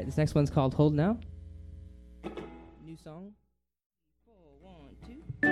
This next one's called Hold Now. New song. 4, 1, 2.